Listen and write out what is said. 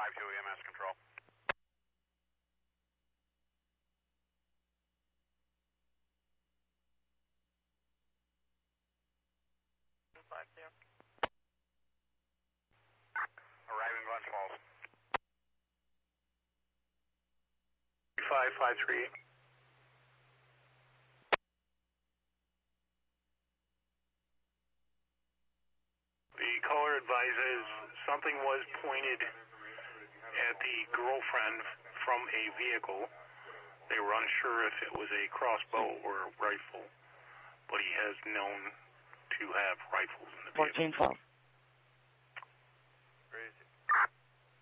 5-2 EMS control. Arriving Glens Falls. 5538. The caller advises something was pointed at the girlfriend from a vehicle. They were unsure if it was a crossbow or a rifle, but he has known to have rifles in the vehicle. 1412.